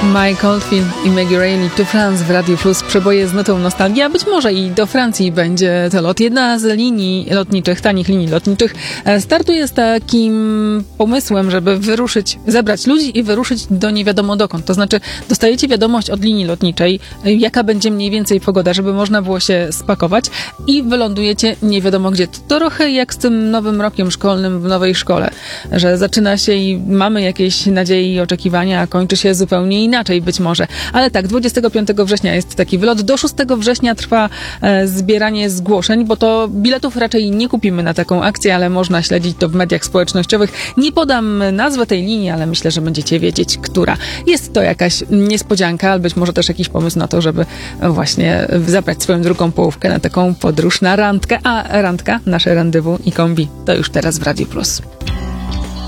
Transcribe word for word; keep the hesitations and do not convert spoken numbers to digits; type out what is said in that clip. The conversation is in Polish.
Mike Oldfield i Maggie Reilly to France w Radiu Plus. Przeboje z notą nostalgia. Być może i do Francji będzie to lot. Jedna z linii lotniczych, tanich linii lotniczych, startuje z takim pomysłem, żeby wyruszyć, zebrać ludzi i wyruszyć do nie wiadomo dokąd. To znaczy dostajecie wiadomość od linii lotniczej, jaka będzie mniej więcej pogoda, żeby można było się spakować i wylądujecie nie wiadomo gdzie. To trochę jak z tym nowym rokiem szkolnym w nowej szkole, że zaczyna się i mamy jakieś nadzieje i oczekiwania, a kończy się zupełnie inaczej być może. Ale tak, dwudziestego piątego września jest taki wylot. Do szóstego września trwa e, zbieranie zgłoszeń, bo to biletów raczej nie kupimy na taką akcję, ale można śledzić to w mediach społecznościowych. Nie podam nazwę tej linii, ale myślę, że będziecie wiedzieć, która. Jest to jakaś niespodzianka, ale być może też jakiś pomysł na to, żeby właśnie zabrać swoją drugą połówkę na taką podróż na randkę. A randka, nasze randewu i kombi, to już teraz w Radiu Plus.